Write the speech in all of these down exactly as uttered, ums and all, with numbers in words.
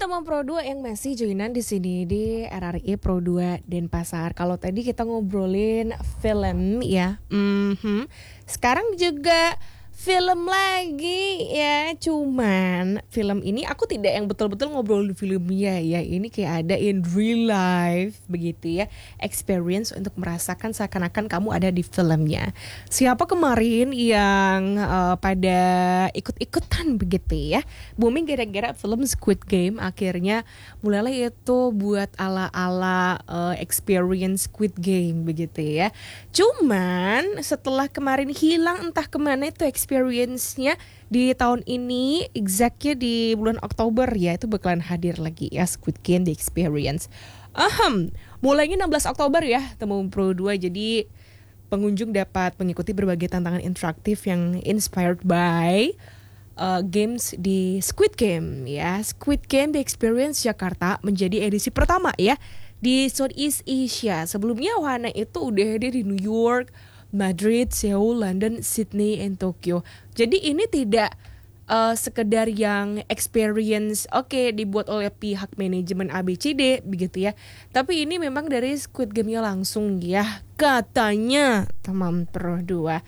teman Pro dua yang masih joinan di sini di R R I Pro dua Denpasar. Kalau tadi kita ngobrolin film ya, mhm. Sekarang juga film lagi ya, cuman film ini aku tidak yang betul-betul ngobrolin filmnya ya. Ini kayak ada in real life begitu ya, experience untuk merasakan seakan-akan kamu ada di filmnya. Siapa kemarin yang uh, pada ikut-ikutan begitu ya, booming gara-gara film Squid Game, akhirnya mulailah itu buat ala-ala uh, experience Squid Game begitu ya. Cuman setelah kemarin hilang entah kemana itu experience-nya, di tahun ini exactnya di bulan Oktober ya itu bakalan hadir lagi ya Squid Game The Experience. Ahem, mulainya enam belas Oktober ya teman Pro dua, jadi pengunjung dapat mengikuti berbagai tantangan interaktif yang inspired by uh, games di Squid Game ya. Squid Game The Experience Jakarta menjadi edisi pertama ya di Southeast Asia. Sebelumnya wahana itu udah ada di New York, Madrid, Seoul, London, Sydney, and Tokyo. Jadi ini tidak uh, sekedar yang experience oke okay, dibuat oleh pihak manajemen A B C D begitu ya. Tapi ini memang dari Squid Game-nya langsung ya katanya teman Pro dua.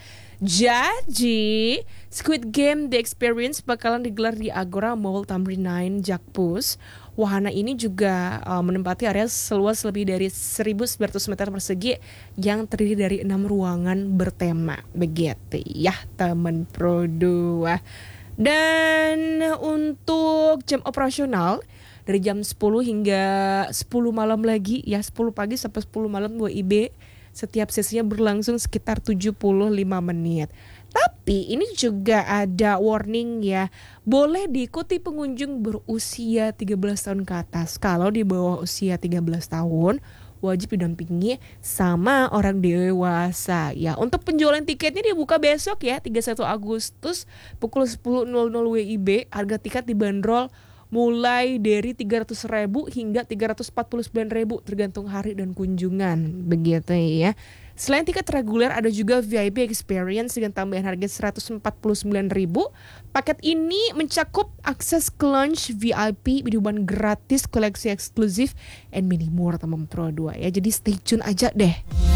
Jadi Squid Game The Experience bakalan digelar di Agora Mall Tamrin sembilan Jakpus. Wahana ini juga uh, menempati area seluas lebih dari seribu sembilan ratus meter persegi yang terdiri dari enam ruangan bertema begitu ya teman Pro dua. Dan untuk jam operasional dari jam sepuluh hingga sepuluh malam lagi ya, sepuluh pagi sampai sepuluh malam W I B. Setiap sesinya berlangsung sekitar tujuh puluh lima menit. Tapi ini juga ada warning ya, boleh diikuti pengunjung berusia tiga belas tahun ke atas. Kalau di bawah usia tiga belas tahun wajib didampingi sama orang dewasa ya. Untuk penjualan tiketnya dibuka besok ya tiga puluh satu Agustus pukul sepuluh W I B. Harga tiket dibanderol mulai dari tiga ratus ribu hingga tiga ratus empat puluh sembilan ribu tergantung hari dan kunjungan begitu ya. Selain tiket reguler ada juga V I P Experience dengan tambahan harga seratus empat puluh sembilan ribu. Paket ini mencakup akses ke lounge V I P, minuman gratis, koleksi eksklusif, and many more teman Pro dua ya. Jadi stay tune aja deh.